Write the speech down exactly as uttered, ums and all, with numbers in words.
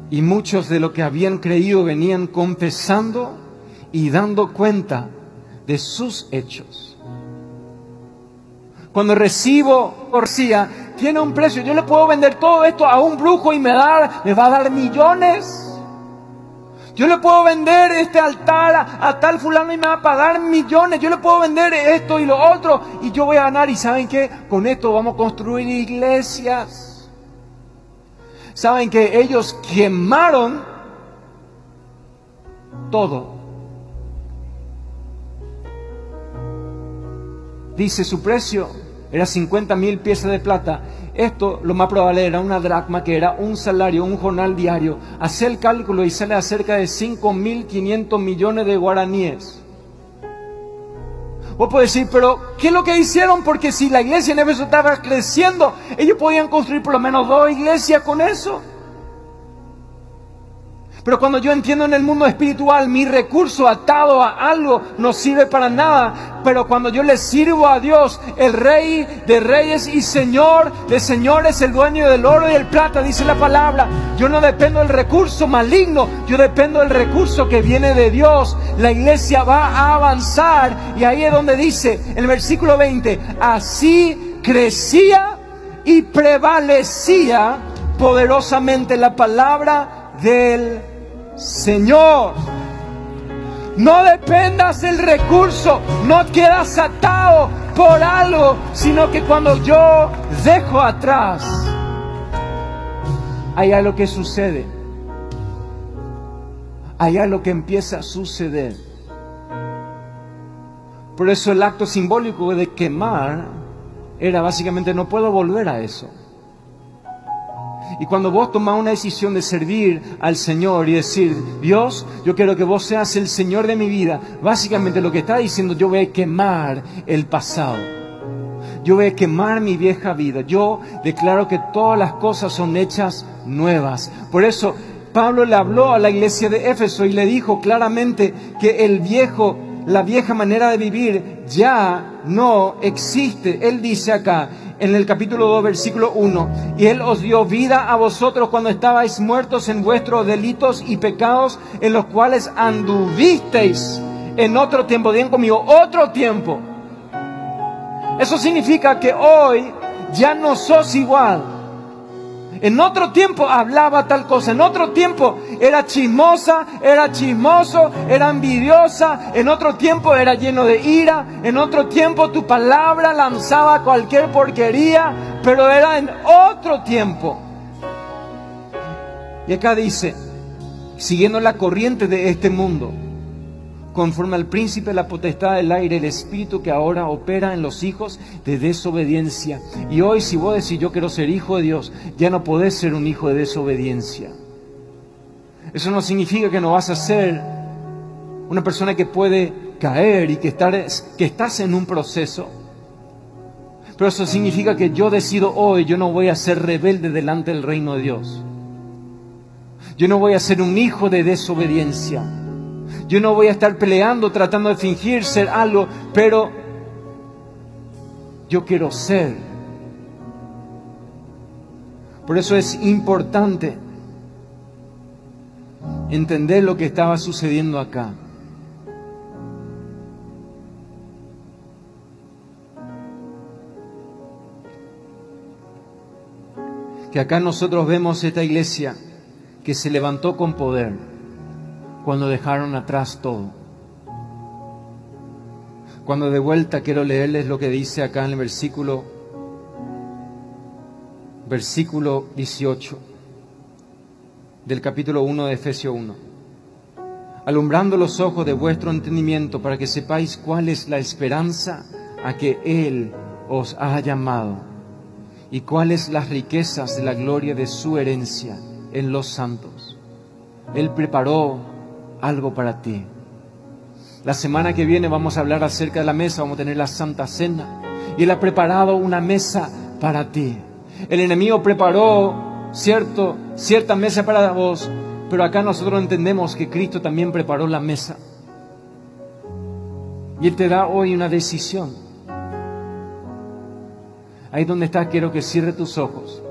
Y muchos de los que habían creído venían confesando y dando cuenta de sus hechos. Cuando recibo porcía, tiene un precio. Yo le puedo vender todo esto a un brujo y me, da, me va a dar millones. Yo le puedo vender este altar a, a tal fulano y me va a pagar millones. Yo le puedo vender esto y lo otro y yo voy a ganar. ¿Y saben qué? Con esto vamos a construir iglesias. ¿Saben que ellos quemaron todo? Dice su precio era cincuenta mil piezas de plata. Esto, lo más probable, era una dracma, que era un salario, un jornal diario. Hace el cálculo y sale a cerca de cinco mil quinientos millones de guaraníes. Vos podés decir, pero ¿qué es lo que hicieron? Porque si la iglesia en Éfeso estaba creciendo, ellos podían construir por lo menos dos iglesias con eso. Pero cuando yo entiendo en el mundo espiritual, mi recurso atado a algo no sirve para nada. Pero cuando yo le sirvo a Dios, el Rey de reyes y Señor de señores, el dueño del oro y el plata, dice la palabra, yo no dependo del recurso maligno, yo dependo del recurso que viene de Dios. La iglesia va a avanzar y ahí es donde dice, en el versículo veinte, así crecía y prevalecía poderosamente la palabra del Señor. No dependas del recurso, no quedas atado por algo, sino que cuando yo dejo atrás, hay algo que sucede, hay algo que empieza a suceder. Por eso el acto simbólico de quemar era básicamente, no puedo volver a eso. Y cuando vos tomás una decisión de servir al Señor y decir, Dios, yo quiero que vos seas el Señor de mi vida, básicamente lo que está diciendo, yo voy a quemar el pasado. Yo voy a quemar mi vieja vida. Yo declaro que todas las cosas son hechas nuevas. Por eso Pablo le habló a la iglesia de Éfeso y le dijo claramente que el viejo, la vieja manera de vivir ya no existe. Él dice acá, en el capítulo dos, versículo uno, y Él os dio vida a vosotros cuando estabais muertos en vuestros delitos y pecados, en los cuales anduvisteis en otro tiempo. Digan conmigo, otro tiempo. Eso significa que hoy ya no sos igual. En otro tiempo hablaba tal cosa, en otro tiempo era chismosa, era chismoso, era envidiosa, en otro tiempo era lleno de ira, en otro tiempo tu palabra lanzaba cualquier porquería, pero era en otro tiempo. Y acá dice, siguiendo la corriente de este mundo, conforme al príncipe de la potestad del aire, el espíritu que ahora opera en los hijos de desobediencia. Y hoy, si vos decís yo quiero ser hijo de Dios, ya no podés ser un hijo de desobediencia. Eso no significa que no vas a ser una persona que puede caer y que, estar, que estás en un proceso. Pero eso significa que yo decido hoy, yo no voy a ser rebelde delante del reino de Dios. Yo no voy a ser un hijo de desobediencia. Yo no voy a estar peleando, tratando de fingir ser algo, pero yo quiero ser. Por eso es importante entender lo que estaba sucediendo acá. Que acá nosotros vemos esta iglesia que se levantó con poder cuando dejaron atrás todo. Cuando de vuelta quiero leerles lo que dice acá en el versículo, versículo dieciocho del capítulo uno de Efesios uno. Alumbrando los ojos de vuestro entendimiento para que sepáis cuál es la esperanza a que Él os ha llamado y cuáles las riquezas de la gloria de su herencia en los santos. Él preparó algo para ti. La semana que viene vamos a hablar acerca de la mesa, vamos a tener la Santa Cena. Y Él ha preparado una mesa para ti. El enemigo preparó cierto, cierta mesa para vos, pero acá nosotros entendemos que Cristo también preparó la mesa. Y Él te da hoy una decisión. Ahí donde estás, quiero que cierres tus ojos.